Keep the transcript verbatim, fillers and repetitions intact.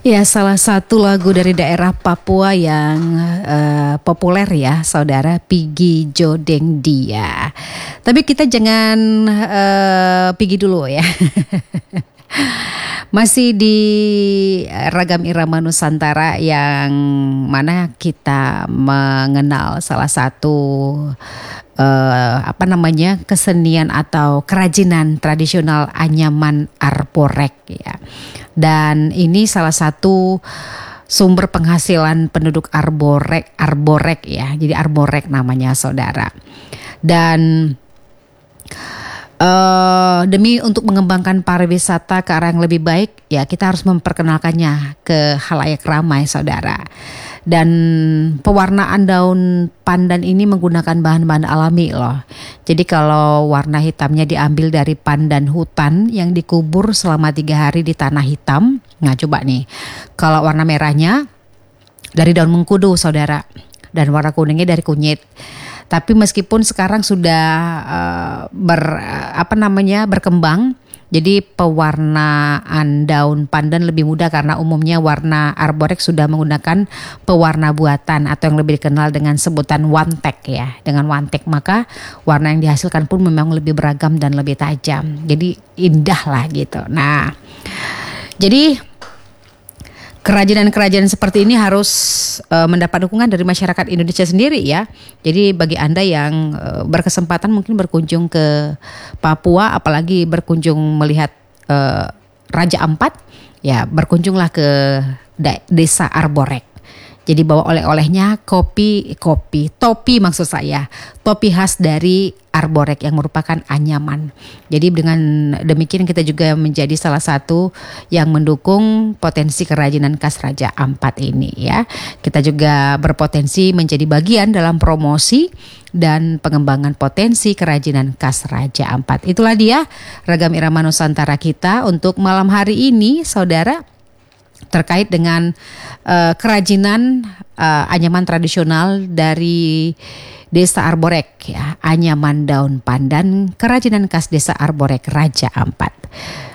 Ya, salah satu lagu dari daerah Papua yang uh, populer ya, saudara, Pigi Jodeng Dia. Tapi kita jangan uh, Pigi dulu ya. Masih di Ragam Irama Nusantara yang mana kita mengenal salah satu uh, apa namanya kesenian atau kerajinan tradisional anyaman arborek ya. Dan ini salah satu sumber penghasilan penduduk arborek, arborek ya. Jadi arborek namanya, saudara. Dan uh, demi untuk mengembangkan pariwisata ke arah yang lebih baik, ya kita harus memperkenalkannya ke khalayak ramai, saudara. Dan pewarnaan daun pandan ini menggunakan bahan-bahan alami loh. Jadi kalau warna hitamnya diambil dari pandan hutan yang dikubur selama tiga hari di tanah hitam. Nah coba nih, kalau warna merahnya dari daun mengkudu, saudara. Dan warna kuningnya dari kunyit. Tapi meskipun sekarang sudah uh, ber apa namanya berkembang, jadi pewarnaan daun pandan lebih mudah karena umumnya warna arborek sudah menggunakan pewarna buatan atau yang lebih dikenal dengan sebutan one-take ya. Dengan one-take maka warna yang dihasilkan pun memang lebih beragam dan lebih tajam. Jadi indah lah gitu. Nah, jadi kerajinan-kerajinan seperti ini harus uh, mendapat dukungan dari masyarakat Indonesia sendiri ya. Jadi bagi Anda yang uh, berkesempatan mungkin berkunjung ke Papua, apalagi berkunjung melihat uh, Raja Ampat, ya berkunjunglah ke da- desa Arborek. Jadi bawa oleh-olehnya kopi, kopi, topi maksud saya, topi khas dari arborek yang merupakan anyaman. Jadi dengan demikian kita juga menjadi salah satu yang mendukung potensi kerajinan khas Raja Ampat ini ya. Kita juga berpotensi menjadi bagian dalam promosi dan pengembangan potensi kerajinan khas Raja Ampat. Itulah dia Ragam Irama Nusantara kita untuk malam hari ini, saudara. Terkait dengan uh, kerajinan uh, anyaman tradisional dari Desa Arborek ya, anyaman daun pandan, kerajinan khas Desa Arborek Raja Ampat.